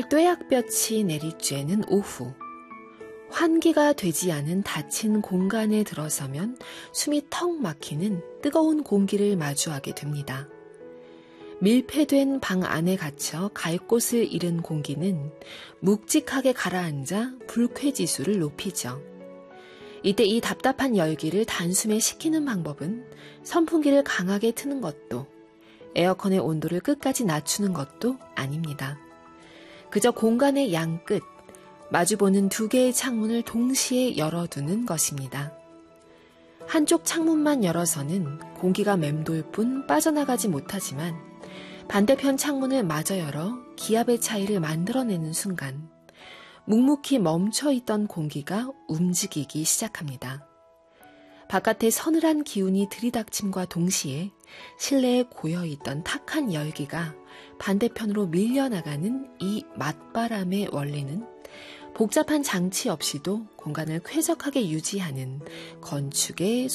뙤약볕이 내리쬐는 오후, 환기가 되지 않은 닫힌 공간에 들어서면 숨이 턱 막히는 뜨거운 공기를 마주하게 됩니다. 밀폐된 방 안에 갇혀 갈 곳을 잃은 공기는 묵직하게 가라앉아 불쾌지수를 높이죠. 이때 이 답답한 열기를 단숨에 식히는 방법은 선풍기를 강하게 트는 것도 에어컨의 온도를 끝까지 낮추는 것도 아닙니다. 그저 공간의 양 끝, 마주보는 두 개의 창문을 동시에 열어두는 것입니다. 한쪽 창문만 열어서는 공기가 맴돌 뿐 빠져나가지 못하지만 반대편 창문을 마저 열어 기압의 차이를 만들어내는 순간 묵묵히 멈춰있던 공기가 움직이기 시작합니다. 바깥의 서늘한 기운이 들이닥침과 동시에 실내에 고여있던 탁한 열기가 반대편으로 밀려나가는 이 맞바람의 원리는 복잡한 장치 없이도 공간을 쾌적하게 유지하는 건축의